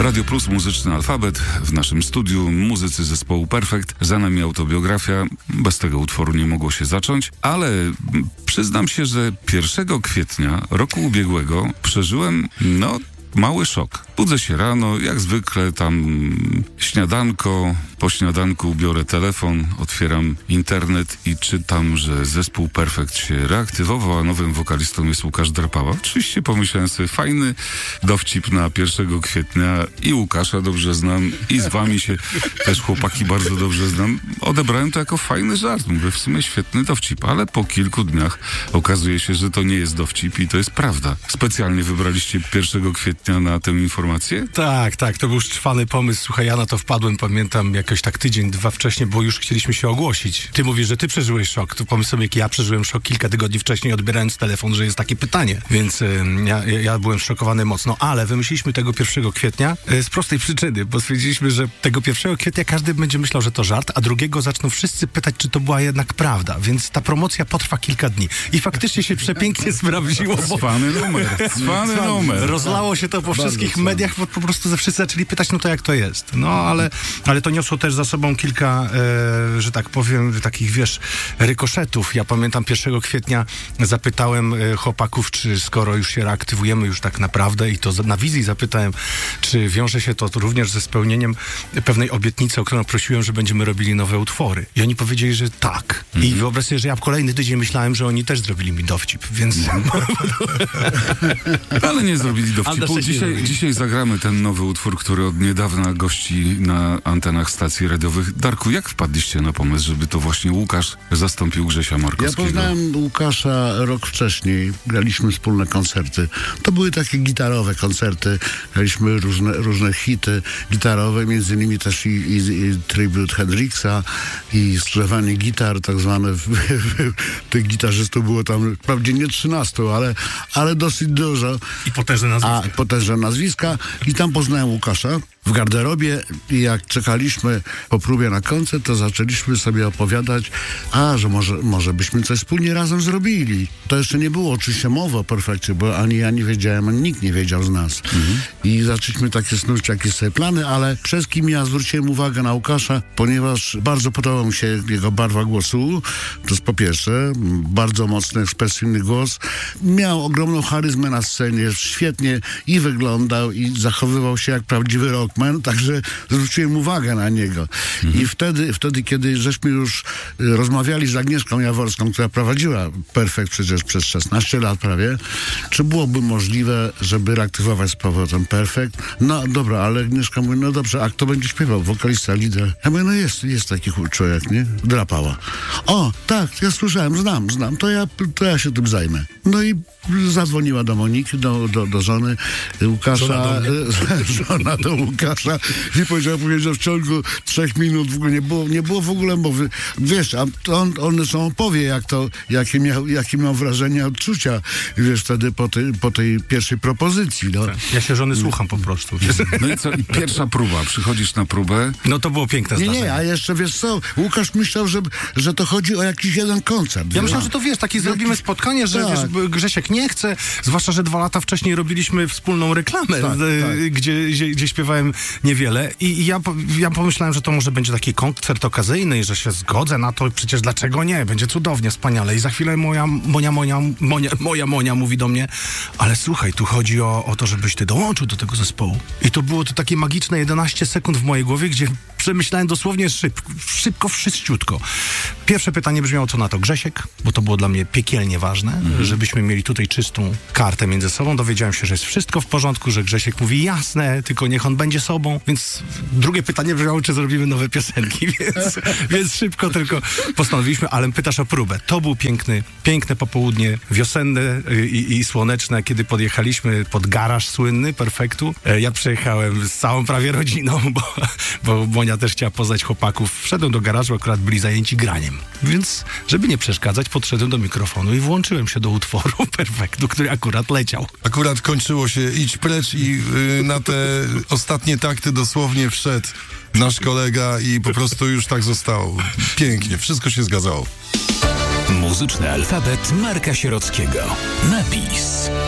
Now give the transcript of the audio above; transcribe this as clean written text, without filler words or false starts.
Radio Plus, muzyczny alfabet. W naszym studiu muzycy zespołu Perfekt. Za nami autobiografia. Bez tego utworu nie mogło się zacząć, ale przyznam się, że 1 kwietnia roku ubiegłego przeżyłem, mały szok. Budzę się rano, jak zwykle tam śniadanko, po śniadanku biorę telefon, otwieram internet i czytam, że zespół Perfekt się reaktywował, a nowym wokalistą jest Łukasz Drapała. Oczywiście pomyślałem sobie, fajny dowcip na 1 kwietnia i Łukasza dobrze znam i z wami się też chłopaki bardzo dobrze znam. Odebrałem to jako fajny żart, mówię, w sumie świetny dowcip, ale po kilku dniach okazuje się, że to nie jest dowcip i to jest prawda. Specjalnie wybraliście 1 kwietnia na tę informację? Tak, to był szczwany pomysł. Słuchaj, ja na to wpadłem, pamiętam, jakoś tak tydzień, 2 wcześniej, bo już chcieliśmy się ogłosić. Ty mówisz, że ty przeżyłeś szok. To pomysł sobie, jak ja przeżyłem szok kilka tygodni wcześniej, odbierając telefon, że jest takie pytanie. Więc ja byłem szokowany mocno, ale wymyśliliśmy tego 1 kwietnia z prostej przyczyny, bo stwierdziliśmy, że tego 1 kwietnia każdy będzie myślał, że to żart, a 2 zaczną wszyscy pytać, czy to była jednak prawda. Więc ta promocja potrwa kilka dni. I faktycznie się przepięknie sprawdziło. Cwany numer. Rozlało się to po wszystkich mediach, bo po prostu wszyscy zaczęli pytać, to jak to jest. Ale to niosło też za sobą kilka, że tak powiem, takich, rykoszetów. Ja pamiętam 1 kwietnia zapytałem chłopaków, czy skoro już się reaktywujemy już tak naprawdę i to na wizji zapytałem, czy wiąże się to również ze spełnieniem pewnej obietnicy, o którą prosiłem, że będziemy robili nowe utwory. I oni powiedzieli, że tak. I wyobraź sobie, że ja kolejny tydzień myślałem, że oni też zrobili mi dowcip, więc... Ale nie zrobili dowcipu. Dzisiaj zagramy ten nowy utwór, który od niedawna gości na antenach stacji radiowych. Darku, jak wpadliście na pomysł, żeby to właśnie Łukasz zastąpił Grzesia Markowskiego? Ja poznałem Łukasza rok wcześniej. Graliśmy wspólne koncerty. To były takie gitarowe koncerty. Graliśmy różne hity gitarowe, między innymi też i tribut Hendrixa i skrzyżowanie gitar, tak zwane. Tych gitarzystów było tam wprawdzie nie 13, ale dosyć dużo. I potężne nazwiska. I tam poznałem Łukasza w garderobie i jak czekaliśmy po próbie na koncert, to zaczęliśmy sobie opowiadać, że może byśmy coś wspólnie razem zrobili. To jeszcze nie było oczywiście mowy o Perfekcie, bo ani ja nie wiedziałem, ani nikt nie wiedział z nas. I zaczęliśmy takie snuć jakieś sobie plany, ale przede wszystkim ja zwróciłem uwagę na Łukasza, ponieważ bardzo podobał mi się jego barwa głosu. To jest po pierwsze, bardzo mocny, ekspresyjny głos. Miał ogromną charyzmę na scenie, świetnie i wyglądał, i zachowywał się jak prawdziwy rockman, także zwróciłem uwagę na niego. I wtedy, kiedy żeśmy już rozmawiali z Agnieszką Jaworską, która prowadziła Perfekt przecież przez 16 lat prawie, czy byłoby możliwe, żeby reaktywować z powrotem Perfekt? No dobra, ale Agnieszka mówi, no dobrze, a kto będzie śpiewał? Wokalista, lider? Ja mówię, jest taki człowiek, nie? Drapała. O, tak, ja słyszałem, znam, to ja się tym zajmę. No i zadzwoniła do Moniki, do żony Łukasza, żona do Łukasza i powiedział, że w ciągu 3 minut w ogóle nie było w ogóle mowy. Wiesz, a on opowie, jakie miał wrażenia, odczucia, wtedy po tej pierwszej propozycji. No. Ja się żony słucham po prostu. No i co? I pierwsza próba. Przychodzisz na próbę. No to było piękne zdarzenie. Nie, a jeszcze wiesz co, Łukasz myślał, że to chodzi o jakiś jeden koncert. Ja myślałem, że to takie zrobimy spotkanie, że Grzesiek nie chce, zwłaszcza, że 2 lata wcześniej robiliśmy wspólną reklamę, gdzie śpiewałem niewiele i ja pomyślałem, że to może będzie taki koncert okazyjny i że się zgodzę na to, przecież dlaczego nie, będzie cudownie, wspaniale. I za chwilę moja Monia mówi do mnie, ale słuchaj, tu chodzi o to, żebyś ty dołączył do tego zespołu. I to było takie magiczne 11 sekund w mojej głowie, gdzie przemyślałem dosłownie szybko, wszyściutko. Pierwsze pytanie brzmiało, co na to Grzesiek, bo to było dla mnie piekielnie ważne, żebyśmy mieli tutaj czystą kartę między sobą. Dowiedziałem się, że jest wszystko w porządku, że Grzesiek mówi jasne, tylko niech on będzie sobą. Więc drugie pytanie brzmiało, czy zrobimy nowe piosenki, więc szybko tylko postanowiliśmy, ale pytasz o próbę. To był piękne popołudnie wiosenne i słoneczne, kiedy podjechaliśmy pod garaż słynny Perfektu. Ja przyjechałem z całą prawie rodziną, bo Monia też chciała poznać chłopaków. Wszedłem do garażu, akurat byli zajęci graniem. Więc, żeby nie przeszkadzać, podszedłem do mikrofonu i włączyłem się do utworu Perfektu, który akurat leciał. Akurat kończyło się idź precz i na te ostatnie takty dosłownie wszedł nasz kolega i po prostu już tak zostało. Pięknie, wszystko się zgadzało. Muzyczny alfabet Marka Sierockiego. Napis.